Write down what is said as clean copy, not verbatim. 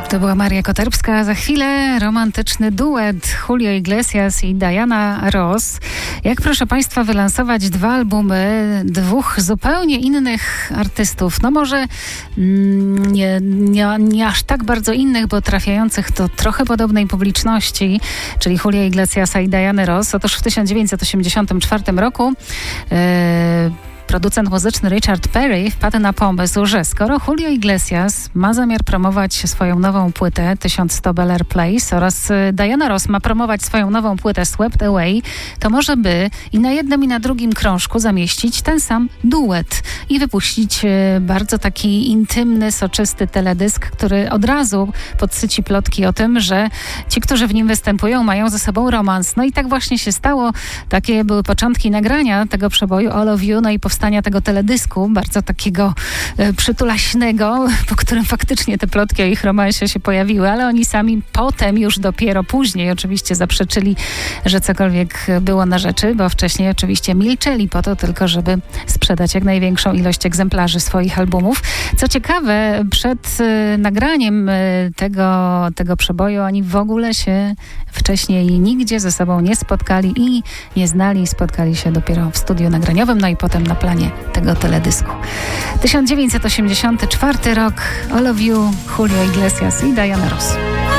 To była Maria Koterbska. Za chwilę romantyczny duet Julio Iglesias i Diana Ross. Jak, proszę Państwa, wylansować dwa albumy dwóch zupełnie innych artystów? No może nie aż tak bardzo innych, bo trafiających do trochę podobnej publiczności, czyli Julio Iglesiasa i Diany Ross. Otóż w 1984 roku producent muzyczny Richard Perry wpadł na pomysł, że skoro Julio Iglesias ma zamiar promować swoją nową płytę 1100 Bel Air Place oraz Diana Ross ma promować swoją nową płytę Swept Away, to może by i na jednym i na drugim krążku zamieścić ten sam duet i wypuścić bardzo taki intymny, soczysty teledysk, który od razu podsyci plotki o tym, że ci, którzy w nim występują, mają ze sobą romans. No i tak właśnie się stało. Takie były początki nagrania tego przeboju All of You, no i powstania tego teledysku, bardzo takiego przytulaśnego, po którym faktycznie te plotki o ich romansie się pojawiły, ale oni sami potem, już dopiero później oczywiście zaprzeczyli, że cokolwiek było na rzeczy, bo wcześniej oczywiście milczeli po to tylko, żeby sprzedać jak największą ilość egzemplarzy swoich albumów. Co ciekawe, przed nagraniem tego przeboju oni w ogóle się wcześniej nigdzie ze sobą nie spotkali i nie znali. Spotkali się dopiero w studiu nagraniowym, no i potem na planie tego teledysku. 1984 rok, All of You, Julio Iglesias i Diana Ross.